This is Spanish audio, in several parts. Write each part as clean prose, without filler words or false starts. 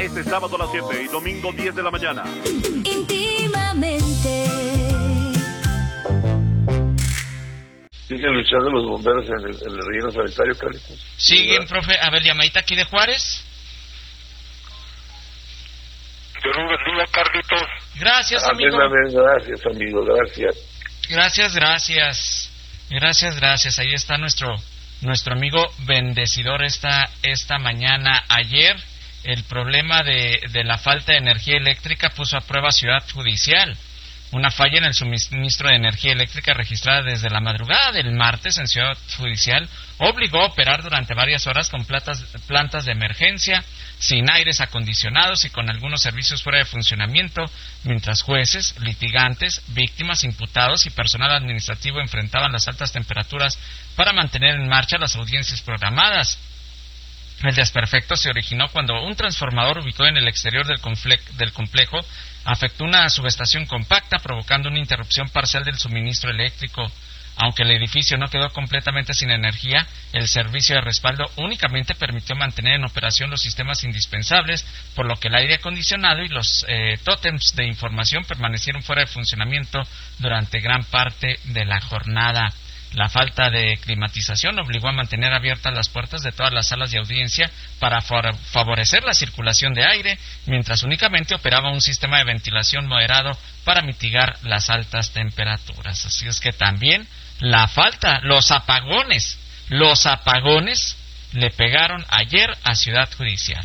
Este sábado a las 7 y domingo 10 de la mañana. Íntimamente. ¿Siguen luchando los bomberos en el relleno sanitario, Carlitos? Siguen, profe. A ver, llamadita aquí de Juárez. Dios los bendiga, Carlitos. Gracias, amigo. Gracias, amigo, gracias. Gracias. Ahí está nuestro amigo bendecidor esta mañana. Ayer, el problema de la falta de energía eléctrica puso a prueba Ciudad Judicial. Una falla en el suministro de energía eléctrica registrada desde la madrugada del martes en Ciudad Judicial obligó a operar durante varias horas con plantas de emergencia, sin aires acondicionados y con algunos servicios fuera de funcionamiento, mientras jueces, litigantes, víctimas, imputados y personal administrativo enfrentaban las altas temperaturas para mantener en marcha las audiencias programadas. El desperfecto se originó cuando un transformador ubicado en el exterior del complejo afectó una subestación compacta, provocando una interrupción parcial del suministro eléctrico. Aunque el edificio no quedó completamente sin energía, el servicio de respaldo únicamente permitió mantener en operación los sistemas indispensables, por lo que el aire acondicionado y los tótems de información permanecieron fuera de funcionamiento durante gran parte de la jornada. La falta de climatización obligó a mantener abiertas las puertas de todas las salas de audiencia para favorecer la circulación de aire, mientras únicamente operaba un sistema de ventilación moderado para mitigar las altas temperaturas. Así es que también los apagones le pegaron ayer a Ciudad Judicial.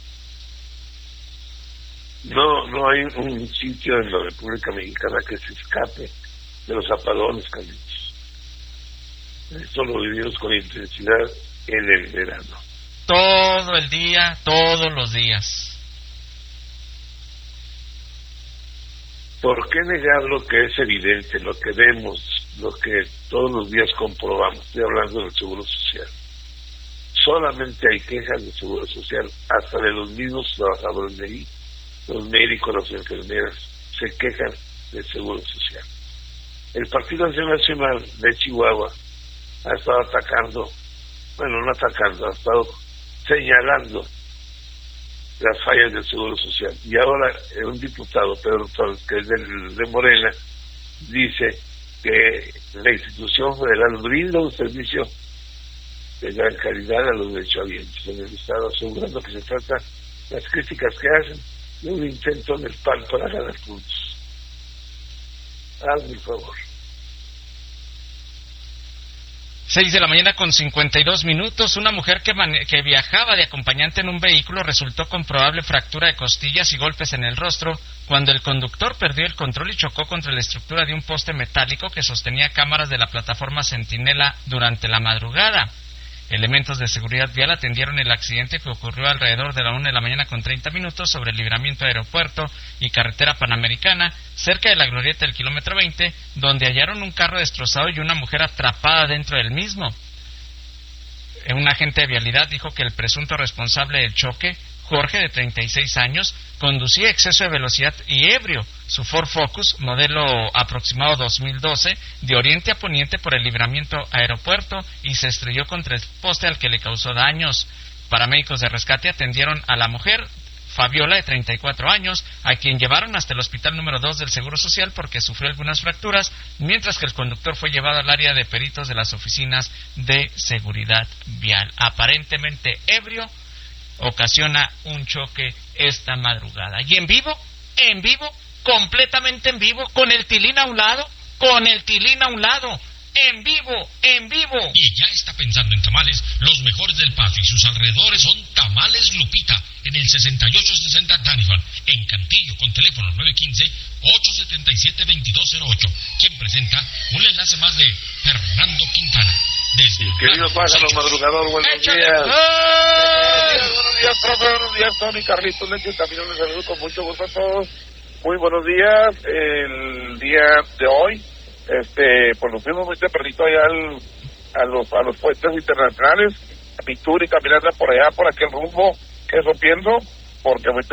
No hay un sitio en la República Mexicana que se escape de los apagones, Carlitos. Esto lo vivimos con intensidad en el verano. Todo el día, todos los días. ¿Por qué negar lo que es evidente, lo que vemos, lo que todos los días comprobamos? Estoy hablando del Seguro Social. Solamente hay quejas del Seguro Social, hasta de los mismos trabajadores de ahí, los médicos, las enfermeras, se quejan del Seguro Social. El Partido Nacional de Chihuahua ha estado ha estado señalando las fallas del Seguro Social. Y ahora un diputado, Pedro Torres, que es de Morena, dice que la institución federal brinda un servicio de gran calidad a los derechohabientes en el Estado, asegurando que se trata las críticas que hacen de un intento en el PAN para ganar puntos. Hazme el favor. 6:52 a.m. Una mujer que viajaba de acompañante en un vehículo resultó con probable fractura de costillas y golpes en el rostro cuando el conductor perdió el control y chocó contra la estructura de un poste metálico que sostenía cámaras de la plataforma Centinela durante la madrugada. Elementos de seguridad vial atendieron el accidente que ocurrió alrededor de la 1:30 a.m. sobre el libramiento Aeropuerto y Carretera Panamericana, cerca de la glorieta del kilómetro 20, donde hallaron un carro destrozado y una mujer atrapada dentro del mismo. Un agente de vialidad dijo que el presunto responsable del choque, Jorge, de 36 años, conducía a exceso de velocidad y ebrio su Ford Focus, modelo aproximado 2012, de oriente a poniente por el libramiento Aeropuerto y se estrelló contra el poste al que le causó daños. Paramédicos de rescate atendieron a la mujer, Fabiola, de 34 años, a quien llevaron hasta el hospital número 2 del Seguro Social porque sufrió algunas fracturas, mientras que el conductor fue llevado al área de peritos de las oficinas de seguridad vial. Aparentemente ebrio, ocasiona un choque esta madrugada. Y en vivo, completamente en vivo, con el tilín a un lado, en vivo. Y ya está pensando en tamales, los mejores del Paso y sus alrededores son Tamales Lupita, en el 6860 Danival, en Cantillo, con teléfono 915-877-2208, quien presenta un enlace más de Fernando Quintana. Querido pájaro madrugador, buenos días. Buenos días, profe, buenos días, Tony, Carlitos, Leche, también les saludo con mucho gusto a todos. Muy buenos días. El día de hoy, pues nos fuimos muy tempranito allá a los puentes internacionales, a Pituri, caminando por allá, por aquel rumbo, que eso pienso, porque muy